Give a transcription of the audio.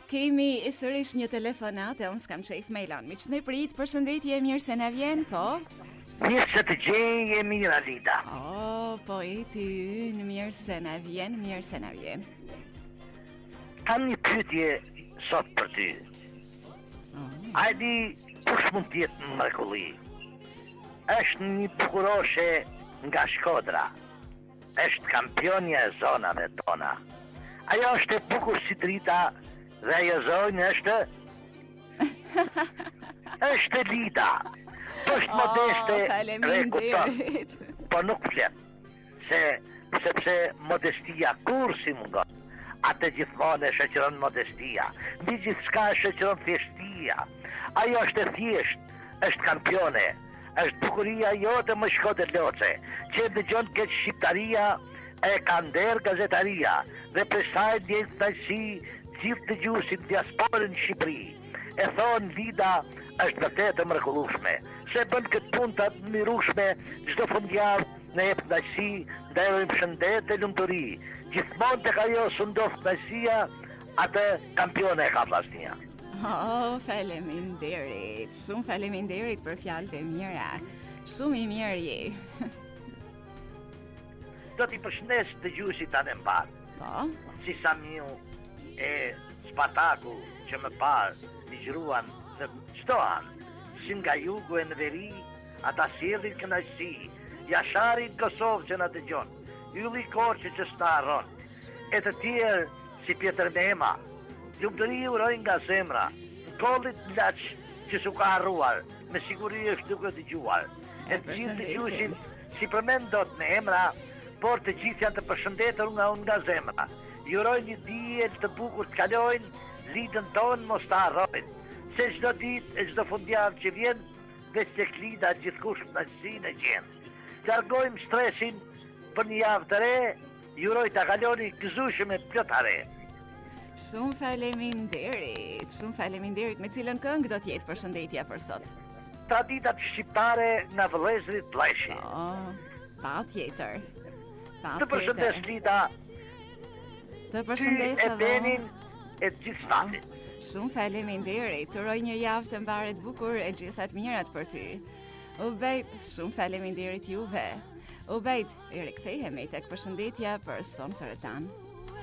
Kemi sërish një telefonat e unë s'kam qef mejlan. Mi që në prit, përshëndetje, mirë se na vjen, po? Mirë se të gjej e mirë, Alida. Po e ty ynë, mirë se na vjen. Kam një pyetje sot për ty. A di kush mund t'jetë në mrekulli? Është një bukuroshe nga Shkodra. Është kampionja e zonave tona. Ajo është e bukur si drita dhe ajo zonë është është Lida. Po është modeste faleminderit. Po nuk flet. Sepse modestia kur si mungon. Atë gjithmonë e shoqëron modestia. Mbi gjithçka e shoqëron thjeshtësia. Ajo është e thjesht, është kampione. Është bukuria jote më Shkodër Loce, që dëgjon këtë shqiptaria e ka nder gazetaria dhe për saj ndjen kënaqësi gjithë dëgjuesit diasporën në Shqipëri. E thonë Lida është vërtet e mrekullueshme, se bën këtë punë të admirueshme çdo fundjavë në jep kënaqësi, ndajmë përshëndetje e lumturi. Gjithmonë tek ajo sundof kënaqësia, atë kampione e ka vllaznia. Faleminderit. Shumë faleminderit për fjalët e mira. Shumë i mirë je. Do t'i përshëndes dëgjuesit tanë mbar. Po. Si Samiu e Spartaku që më parë ligjëruan në çdo anë, si nga jugu e në veri, ata sjellin kënaqësi. Jashari në Kosovë që na dëgjon, Ylli Korçi që s'na harron, e të tjerë si Pjetër Mehma. Lumturi urojnë nga zemra, në kollit Laç që s'u ka harruar, me siguri është duke dëgjuar. E të gjithë dëgjuesin si përmend dot me emra, por të gjithë janë të përshëndetur nga zemra. Ju uroj një diell të bukur të kalojnë, Lidën tonë mos ta harrojnë. Se çdo ditë e çdo fundjavë që vjen, veç tek Lida gjithkush kënaqësinë e gjen. Largojmë stresin për një javë të re, ju uroj ta kaloni gëzueshëm e plot are. Shumë faleminderit. Me cilën këngë do t'jetë përshëndetja për sot? Traditat shqiptare nga vëllezrit Vllajshi. Patjetër. Të përshëndes Lida. Të përshëndes edhe Benin e gjithë stafin. Shumë faleminderit. Të uroj një javë të mbaret bukur e gjithat mirat për ty. Ubejt, shumë faleminderit juve. Ubejt, i rikthehemi tek përshëndetja për sponsorët tanë.